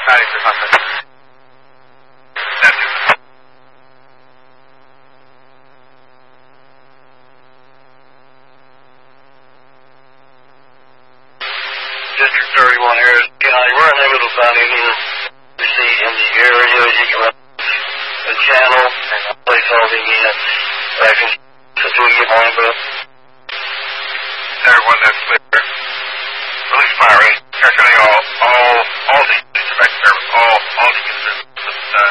District 31 here. We're unable to find any receipt in the area. You can run the channel and place all the back and so we get more input. Everyone that's